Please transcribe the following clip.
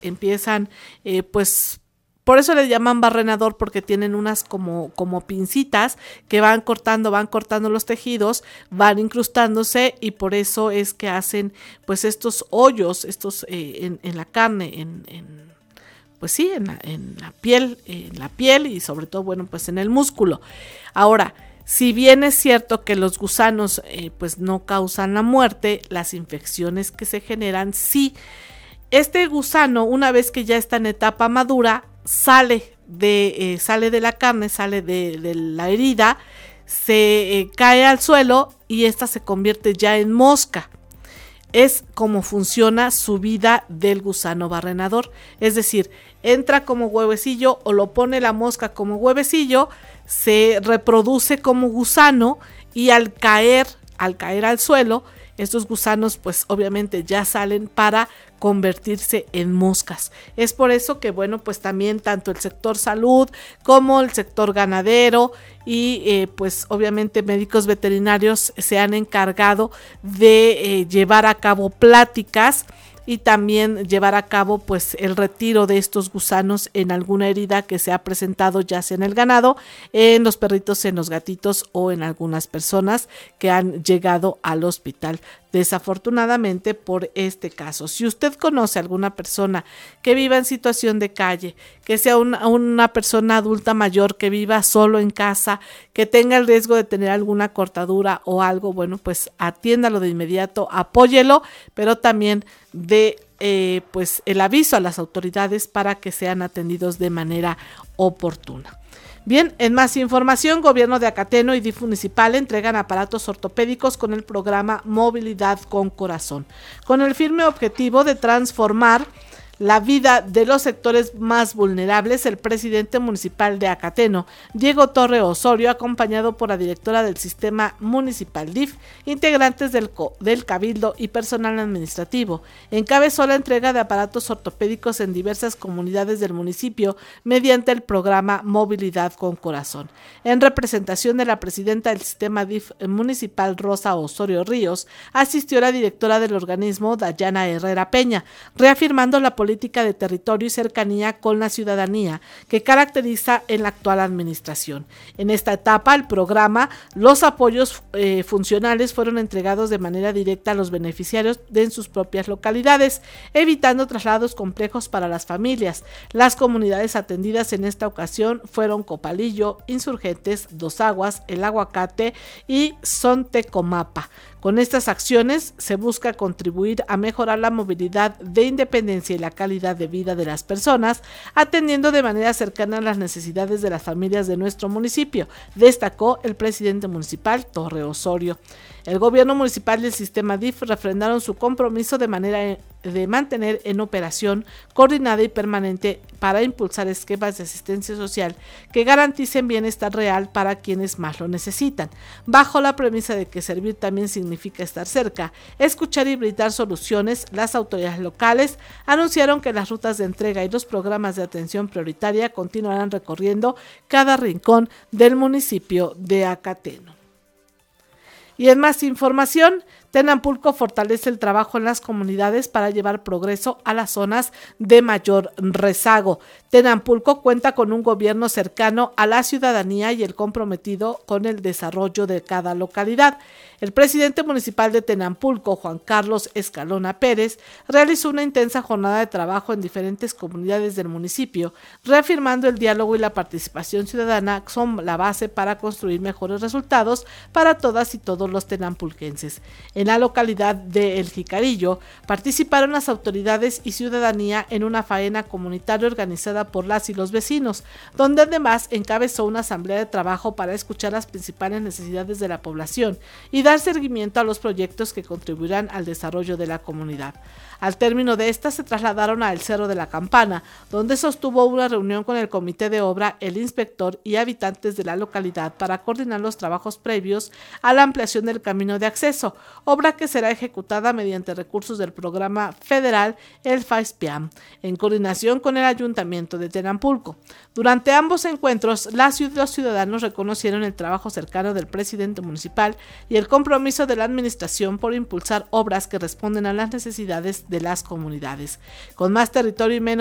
empiezan, pues, por eso le llaman barrenador, porque tienen unas como pincitas que van cortando los tejidos, van incrustándose, y por eso es que hacen pues estos hoyos, en la carne, pues sí, en la piel y sobre todo, bueno, pues en el músculo. Ahora, si bien es cierto que los gusanos pues no causan la muerte, las infecciones que se generan sí. Este gusano, una vez que ya está en etapa madura, sale de la carne, sale de la herida, se cae al suelo y esta se convierte ya en mosca. Es como funciona su vida del gusano barrenador. Es decir, entra como huevecillo o lo pone la mosca como huevecillo, se reproduce como gusano y al caer al suelo, estos gusanos pues obviamente ya salen para convertirse en moscas. Es por eso que bueno, pues también tanto el sector salud como el sector ganadero y pues obviamente médicos veterinarios se han encargado de llevar a cabo pláticas y también llevar a cabo pues el retiro de estos gusanos en alguna herida que se ha presentado, ya sea en el ganado, en los perritos, en los gatitos o en algunas personas que han llegado al hospital desafortunadamente por este caso. Si usted conoce a alguna persona que viva en situación de calle, que sea una persona adulta mayor que viva solo en casa, que tenga el riesgo de tener alguna cortadura o algo, bueno, pues atiéndalo de inmediato, apóyelo, pero también de pues el aviso a las autoridades para que sean atendidos de manera oportuna. Bien, en más información, Gobierno de Acateno y DIF municipal entregan aparatos ortopédicos con el programa Movilidad con Corazón, con el firme objetivo de transformar la vida de los sectores más vulnerables. El presidente municipal de Acateno, Diego Torre Osorio, acompañado por la directora del sistema municipal DIF, integrantes del cabildo y personal administrativo, encabezó la entrega de aparatos ortopédicos en diversas comunidades del municipio mediante el programa Movilidad con Corazón. En representación de la presidenta del sistema DIF municipal, Rosa Osorio Ríos, asistió la directora del organismo, Dayana Herrera Peña, reafirmando la política de territorio y cercanía con la ciudadanía que caracteriza en la actual administración. En esta etapa, el programa, los apoyos funcionales fueron entregados de manera directa a los beneficiarios en sus propias localidades, evitando traslados complejos para las familias. Las comunidades atendidas en esta ocasión fueron Copalillo, Insurgentes, Dos Aguas, El Aguacate y Sontecomapa. Con estas acciones se busca contribuir a mejorar la movilidad de independencia y la calidad de vida de las personas, atendiendo de manera cercana a las necesidades de las familias de nuestro municipio, destacó el presidente municipal, Torre Osorio. El gobierno municipal y el sistema DIF refrendaron su compromiso de mantener en operación coordinada y permanente para impulsar esquemas de asistencia social que garanticen bienestar real para quienes más lo necesitan, bajo la premisa de que servir también significa estar cerca, escuchar y brindar soluciones. Las autoridades locales anunciaron que las rutas de entrega y los programas de atención prioritaria continuarán recorriendo cada rincón del municipio de Acateno. Y en más información, Tenanpulco fortalece el trabajo en las comunidades para llevar progreso a las zonas de mayor rezago. Tenanpulco cuenta con un gobierno cercano a la ciudadanía y el comprometido con el desarrollo de cada localidad. El presidente municipal de Tenanpulco, Juan Carlos Escalona Pérez, realizó una intensa jornada de trabajo en diferentes comunidades del municipio, reafirmando el diálogo y la participación ciudadana son la base para construir mejores resultados para todas y todos los tenanpulquenses. En la localidad de El Jicarillo participaron las autoridades y ciudadanía en una faena comunitaria organizada por las y los vecinos, donde además encabezó una asamblea de trabajo para escuchar las principales necesidades de la población y dar seguimiento a los proyectos que contribuirán al desarrollo de la comunidad. Al término de esta se trasladaron al Cerro de la Campana, donde sostuvo una reunión con el comité de obra, el inspector y habitantes de la localidad para coordinar los trabajos previos a la ampliación del camino de acceso, obra que será ejecutada mediante recursos del programa federal el FAISPIAM, en coordinación con el Ayuntamiento de Tenampulco. Durante ambos encuentros, los ciudadanos reconocieron el trabajo cercano del presidente municipal y el compromiso de la administración por impulsar obras que responden a las necesidades de las comunidades. Con más territorio y menos